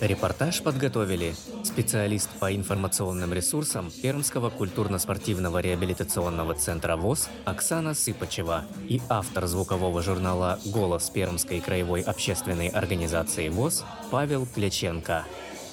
Репортаж подготовили специалист по информационным ресурсам Пермского культурно-спортивного реабилитационного центра ВОС Оксана Сыпачева и автор звукового журнала «Голос» Пермской краевой общественной организации ВОС Павел Пляченко.